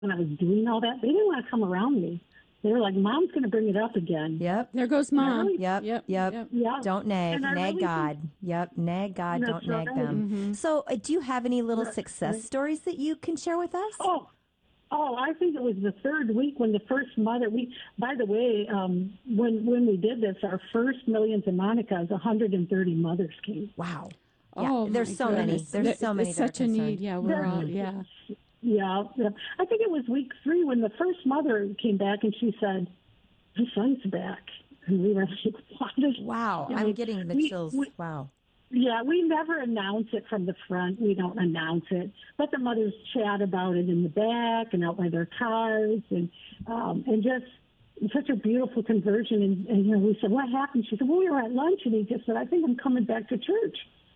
when I was doing all that, they didn't want to come around me. They were like, "Mom's going to bring it up again." Yep. There goes mom. Really, Yep. Yep. Yep. Yep. yeah, Don't nag. and I Nag really think God. Yep. Nag God. that's Don't nag right. them. So, do you have any little Right, success right. stories that you can share with us? Oh, oh, I think it was the third week when the first mother. We, by the way, when we did this, our first Millions of Monicas, 130 mothers came. Wow. Yeah. Oh, There's my so many. goodness. There's so many It's that are such a need. concerned. Yeah, we're all, yeah. Yeah, yeah. I think it was week 3 when the first mother came back and she said, "My son's back," and we were like, "What is?" Wow. You know, I'm getting the chills. Wow. yeah, we never announce it from the front. We don't announce it, but the mothers chat about it in the back and out by their cars, and just such a beautiful conversion. And we said, "What happened?" She said, "Well, we were at lunch, and he just said, I think I'm coming back to church."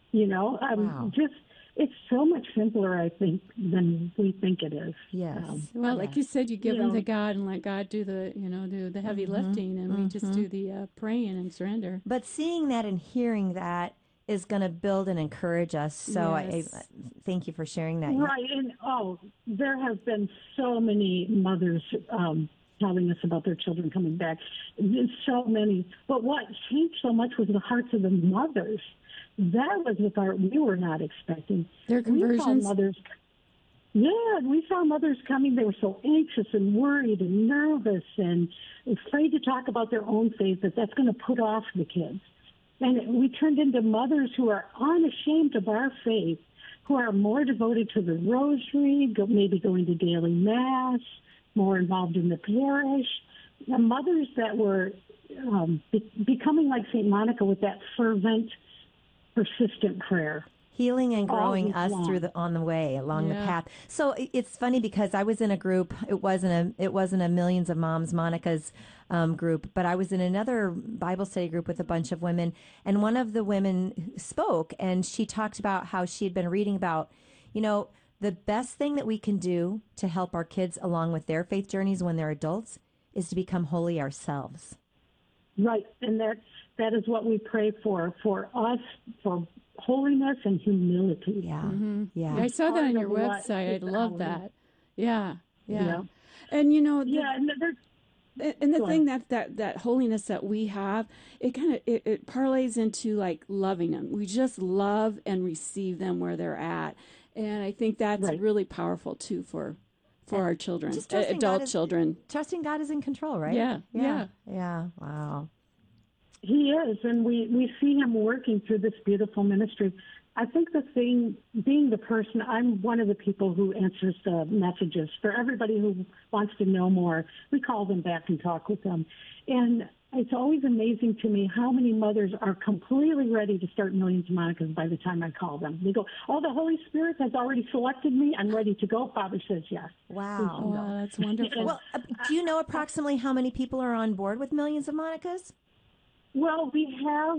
Wow. Just it's so much simpler, I think, than we think it is. Yes. Well, like you said, you give You them know. to God and let God do do the heavy lifting, and we just do the praying and surrender. But seeing that and hearing that is going to build and encourage us. So Yes. I thank you for sharing that. Right, and there have been so many mothers telling us about their children coming back. There's so many. But what changed so much was the hearts of the mothers. That was the part we were not expecting. Their We saw conversions. mothers. Yeah, we saw mothers coming. They were so anxious and worried and nervous and afraid to talk about their own faith, that's going to put off the kids. And we turned into mothers who are unashamed of our faith, who are more devoted to the rosary, maybe going to daily mass, more involved in the parish. The mothers that were becoming like St. Monica with that fervent, persistent prayer. Healing and growing Always us long. through along the Yeah. path. So it's funny because I was in a group. It wasn't a Millions of Moms Monica's group, but I was in another Bible study group with a bunch of women, and one of the women spoke, and she talked about how she had been reading about, the best thing that we can do to help our kids along with their faith journeys when they're adults is to become holy ourselves. Right, and that is what we pray for us, for holiness and humility. Yeah. Yeah. Yeah, I saw that on Part your of what website. I is love our- that. Yeah, yeah. Yeah. And Yeah, and there's and the Go thing that holiness that we have, it kind of it parlays into like loving them. We just love and receive them where they're at, and I think that's Right. really powerful too for our children, Just trusting adult God is- children. Trusting God is in control, right? Yeah, Yeah. Wow. He is, and we see him working through this beautiful ministry. I think the thing, being the person, I'm one of the people who answers the messages for everybody who wants to know more. We call them back and talk with them. And it's always amazing to me how many mothers are completely ready to start Millions of Monicas by the time I call them. They go, "Oh, the Holy Spirit has already selected me. I'm ready to go." Father says yes. Wow. Oh, wow, that's wonderful. Well, do you know approximately how many people are on board with Millions of Monicas? Well, we have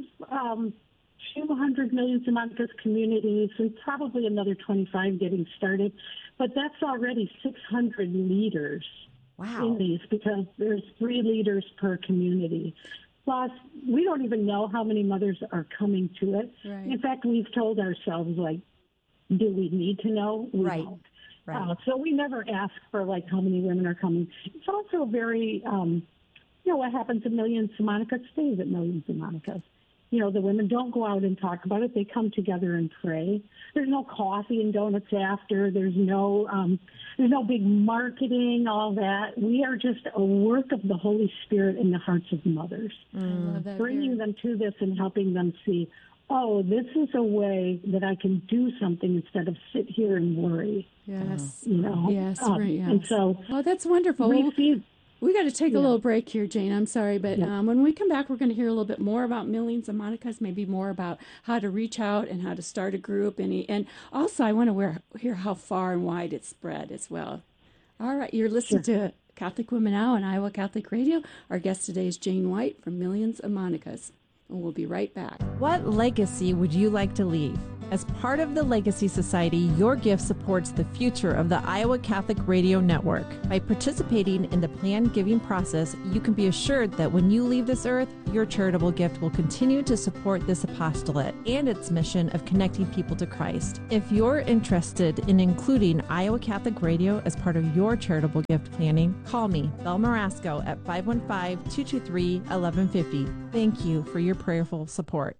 200 Millions of Monicas communities and probably another 25 getting started. But that's already 600 leaders Wow. in these because there's 3 leaders per community. Plus, we don't even know how many mothers are coming to it. Right. In fact, we've told ourselves, like, do we need to know? We Right. don't. Right. So we never ask for, like, how many women are coming. It's also very, what happens at Millions of Monicas stays at Millions of Monicas. The women don't go out and talk about it. They come together and pray. There's no coffee and donuts after. There's no big marketing, all that. We are just a work of the Holy Spirit in the hearts of mothers, I love that. bringing them to this and helping them see, oh, this is a way that I can do something instead of sit here and worry. Yes. Yes, Right. Yes. And so oh, that's wonderful. we Well, see. we got to take a little break here, Jane. I'm sorry, but when we come back, we're going to hear a little bit more about Millions of Monicas, maybe more about how to reach out and how to start a group. And also, I want to hear how far and wide it's spread as well. All right, you're listening to Catholic Women Now on Iowa Catholic Radio. Our guest today is Jane White from Millions of Monicas. And we'll be right back. What legacy would you like to leave? As part of the Legacy Society, your gift supports the future of the Iowa Catholic Radio Network. By participating in the planned giving process, you can be assured that when you leave this earth, your charitable gift will continue to support this apostolate and its mission of connecting people to Christ. If you're interested in including Iowa Catholic Radio as part of your charitable gift planning, call me, Belle Marasco, at 515-223-1150. Thank you for your prayerful support.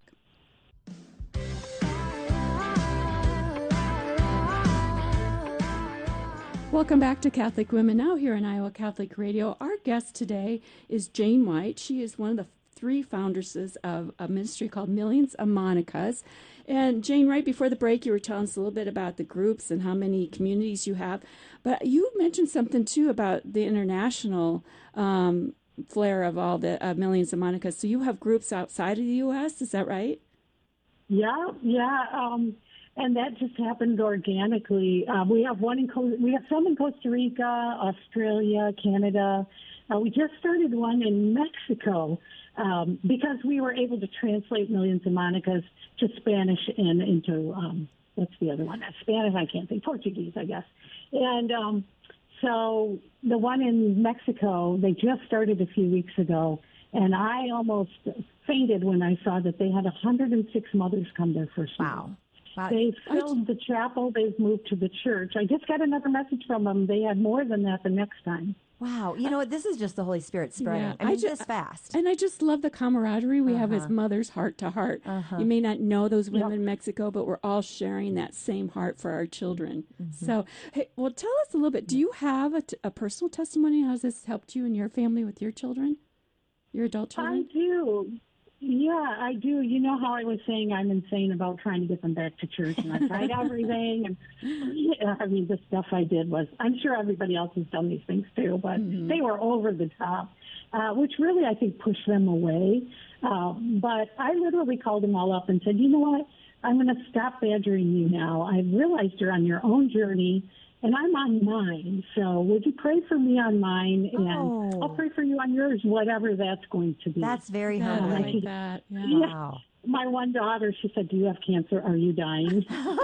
Welcome back to Catholic Women Now here on Iowa Catholic Radio. Our guest today is Jane White. She is one of the 3 founders of a ministry called Millions of Monicas. And Jane, right before the break, you were telling us a little bit about the groups and how many communities you have. But you mentioned something, too, about the international flair of all the Millions of Monicas. So you have groups outside of the U.S., is that right? Yeah. And that just happened organically. We have some in Costa Rica, Australia, Canada. We just started one in Mexico because we were able to translate Millions of Monicas to Spanish and into what's the other one? Spanish, I can't think. Portuguese, I guess. And so the one in Mexico, they just started a few weeks ago, and I almost fainted when I saw that they had 106 mothers come their first Wow. meeting. Wow. They filled the chapel. They've moved to the church. I just got another message from them. They had more than that the next time. Wow. You know what? This is just the Holy Spirit spreading. Yeah, I mean, this fast. And I just love the camaraderie we have as mothers, heart to heart. You may not know those women in Mexico, but we're all sharing that same heart for our children. So, hey, well, tell us a little bit. Do you have a personal testimony? How has this helped you and your family with your children, your adult children? I do. Yeah, I do. You know how I was saying I'm insane about trying to get them back to church, and I tried everything. And I mean, the stuff I did was, I'm sure everybody else has done these things too, but they were over the top, which really I think pushed them away. But I literally called them all up and said, you know what? I'm going to stop badgering you now. I realized you're on your own journey, and I'm on mine. So would you pray for me on mine? And I'll pray for you on yours, whatever that's going to be. That's very I humbling. like that. Yeah. Wow. My one daughter, she said, do you have cancer? Are you dying?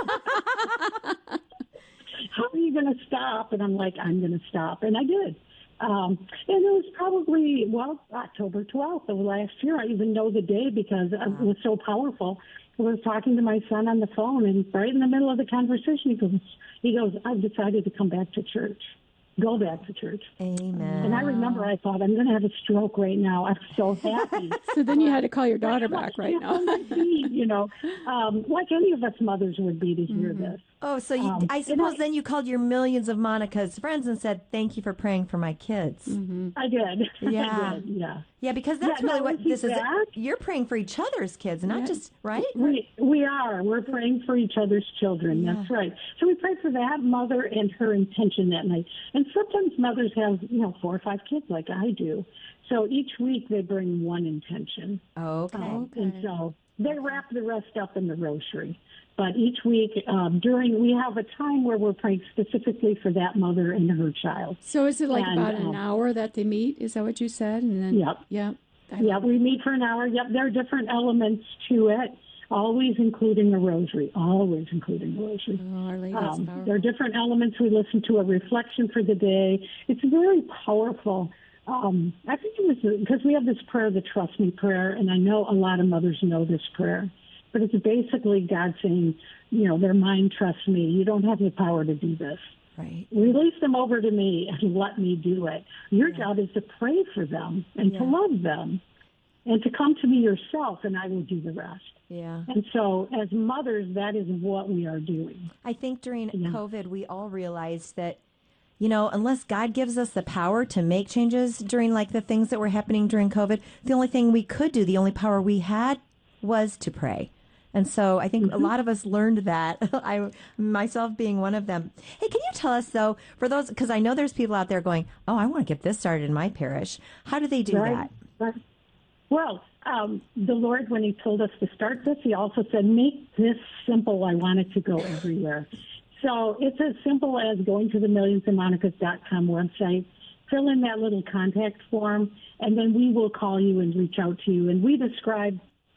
How are you going to stop? And I'm like, I'm going to stop. And I did. And it was probably, October 12th of last year. I even know the day because it was so powerful. I was talking to my son on the phone, and right in the middle of the conversation, he goes, I've decided to come back to church. Go back to church. Amen. And I remember I thought, I'm going to have a stroke right now. I'm so happy. So then you had to call your daughter back right now. You know, like any of us mothers would be to hear this. Oh, so I suppose then you called your Millions of Monica's friends and said, thank you for praying for my kids. I did. Yeah. I did, yeah. Yeah, because that's Yeah, really no, what this is. that? You're praying for each other's kids, not just, right? We are. We're praying for each other's children. That's right. So we pray for that mother and her intention that night. And sometimes mothers have, 4 or 5 kids like I do. So each week they bring one intention. Okay. And so they wrap the rest up in the rosary. But each week, we have a time where we're praying specifically for that mother and her child. So is it like about an hour that they meet? Is that what you said? And then, Yep. Yeah. We meet for an hour. Yep, there are different elements to it, always including a rosary. Always including a rosary. Oh, Our Lady is powerful. There are different elements. We listen to a reflection for the day. It's very powerful. I think it was because we have this prayer, the Trust Me prayer, and I know a lot of mothers know this prayer. But it's basically God saying, their mind trusts me. You don't have the power to do this. Right. Release them over to me and let me do it. Your job is to pray for them and to love them and to come to me yourself, and I will do the rest. Yeah. And so as mothers, that is what we are doing. I think during COVID, we all realized that, unless God gives us the power to make changes during like the things that were happening during COVID, the only thing we could do, the only power we had was to pray. And so I think a lot of us learned that, I myself being one of them. Hey, can you tell us, though, for those, because I know there's people out there going, oh, I want to get this started in my parish. How do they do that? Right. Well, the Lord, when he told us to start this, he also said, make this simple. I want it to go everywhere. So it's as simple as going to the millionsofmonicas.com website, fill in that little contact form, and then we will call you and reach out to you. And we describe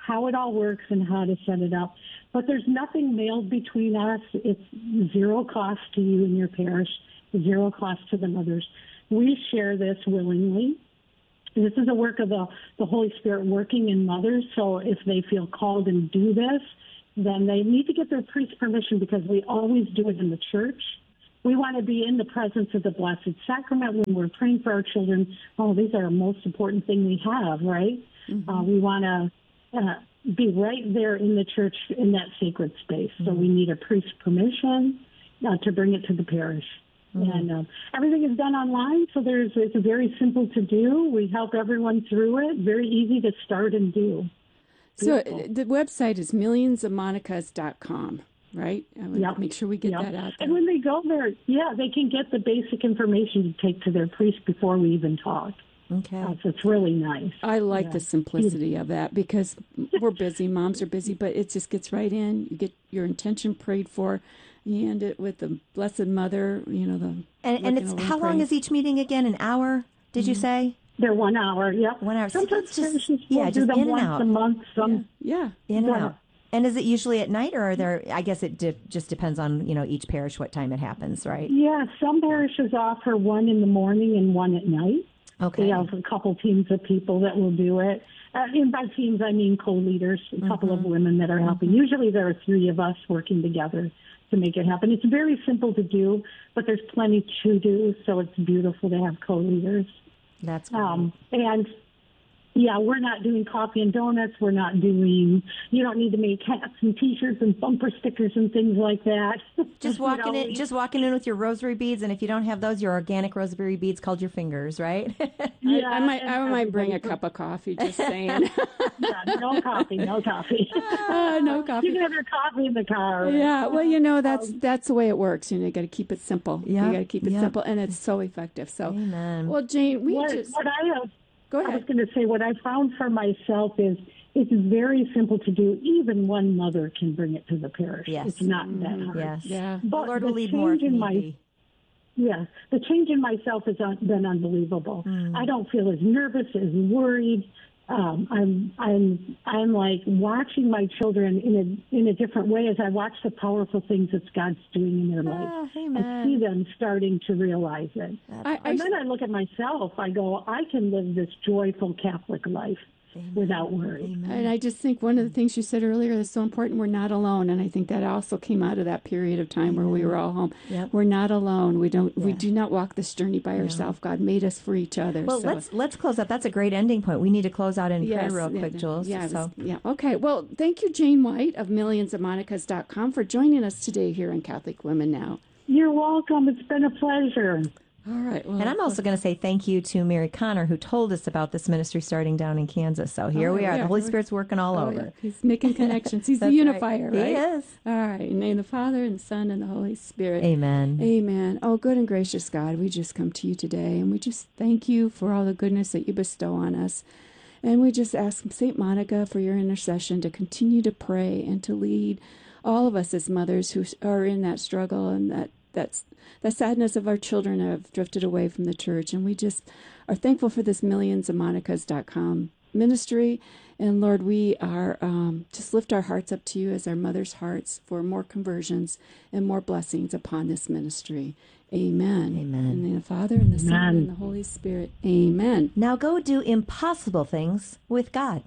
how it all works and how to set it up. But there's nothing mailed between us. It's zero cost to you and your parish, zero cost to the mothers. We share this willingly. This is a work of the Holy Spirit working in mothers, so if they feel called and do this, then they need to get their priest's permission, because we always do it in the church. We want to be in the presence of the Blessed Sacrament when we're praying for our children. Oh, these are the most important thing we have, right? Mm-hmm. We want to be right there in the church in that sacred space. Mm-hmm. So we need a priest's permission to bring it to the parish. Mm-hmm. And everything is done online, so it's very simple to do. We help everyone through it. Very easy to start and do. So the website is millionsofmonicas.com, right? Yep. Make sure we get that out there. And when they go there, they can get the basic information to take to their priest before we even talk. Okay. So it's really nice. I like the simplicity of that, because we're busy, moms are busy, but it just gets right in. You get your intention prayed for. You end it with the Blessed Mother, and it's how long is each meeting again? An hour? Did you say? They're 1 hour. Yep. 1 hour. Sometimes just just in and once out a month. In and out. And is it usually at night, or are there? I guess it just depends on each parish what time it happens, right? Yeah, some parishes offer one in the morning and one at night. Okay. They have a couple teams of people that will do it. And by teams, I mean co-leaders, a couple of women that are helping. Usually there are 3 of us working together to make it happen. It's very simple to do, but there's plenty to do, so it's beautiful to have co-leaders. That's great. And we're not doing coffee and donuts. We're not doing, you don't need to make hats and T-shirts and bumper stickers and things like that. Just walking in with your rosary beads, and if you don't have those, your organic rosary beads called your fingers, right? I might bring a cup of coffee, just saying. No coffee. No coffee. You can have your coffee in the car. Yeah, well, that's the way it works. You got to keep it simple. You got to keep it simple, and it's so effective. So, Amen. Well, Jane, Go ahead. I was going to say, what I found for myself is it's very simple to do. Even one mother can bring it to the parish. Yes. It's not that hard. Yes. Yeah. But the Lord will lead more if need be. Yeah, the change in myself has been unbelievable. I don't feel as nervous, as worried. I'm like watching my children in a different way as I watch the powerful things that God's doing in their life. Amen. I see them starting to realize it. And then I look at myself. I go, I can live this joyful Catholic life. Without worry. Amen. And I just think one of the things you said earlier that's so important, we're not alone. And I think that also came out of that period of time where we were all home. Yep. We're not alone. We do not walk this journey by ourselves. God made us for each other. Well, let's close up. That's a great ending point. We need to close out in prayer real quick, Jules. Okay. Well, thank you, Jane White of millionsofmonicas.com, for joining us today here on Catholic Women Now. You're welcome. It's been a pleasure. All right. Well, and I'm also going to say thank you to Mary Connor, who told us about this ministry starting down in Kansas. So here we are. The Holy Spirit's working all over. Yeah. He's making connections. He's the unifier, right? He is. All right. In the name of the Father, and the Son, and the Holy Spirit. Amen. Amen. Oh, good and gracious God, we just come to you today, and we just thank you for all the goodness that you bestow on us. And we just ask St. Monica for your intercession to continue to pray and to lead all of us as mothers who are in that struggle and that's the sadness of our children have drifted away from the church. And we just are thankful for this millionsofmonicas.com ministry. And Lord, we are just lift our hearts up to you as our mothers' hearts for more conversions and more blessings upon this ministry. Amen. Amen. In the name of the Father, and the Son, and the Holy Spirit. Amen. Now go do impossible things with God.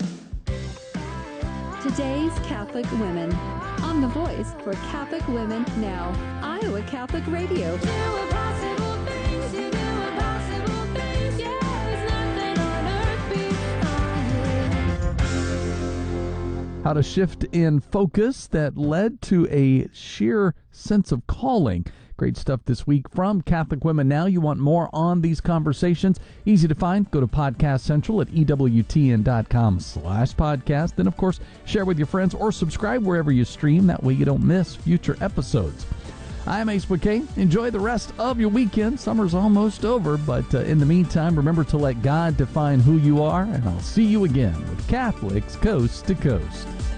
Today's Catholic Women, on The Voice for Catholic Women Now, Iowa Catholic Radio. How to shift in focus that led to a sheer sense of calling. Great stuff this week from Catholic Women Now. You want more on these conversations? Easy to find. Go to Podcast Central at EWTN.com/podcast. And, of course, share with your friends or subscribe wherever you stream. That way you don't miss future episodes. I'm Ace McKay. Enjoy the rest of your weekend. Summer's almost over, but in the meantime, remember to let God define who you are, and I'll see you again with Catholics Coast to Coast.